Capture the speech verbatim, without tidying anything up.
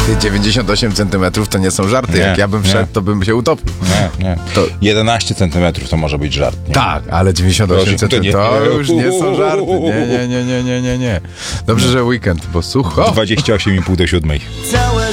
Ty, dziewięćdziesiąt osiem centymetrów to nie są żarty. Nie, Jak ja bym nie. wszedł, to bym się utopił. Nie, nie. To- jedenaście centymetrów to może być żart. Nie? Tak, ale dziewięćdziesiąt osiem To nie- centymetrów to już nie są żarty. Nie, nie, nie, nie, nie, nie, nie. Dobrze, że weekend, bo sucho. dwadzieścia osiem i pół do siódmej. Całe